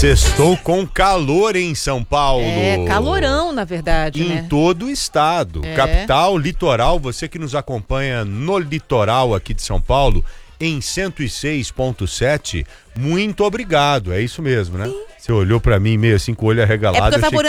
Sextou com calor em São Paulo. É, calorão, na verdade, em todo o estado. Capital, litoral, você que nos acompanha no litoral aqui de São Paulo, em 106.7, muito obrigado. É isso mesmo, né? Sim. Você olhou pra mim meio assim com o olho arregalado. Eu achei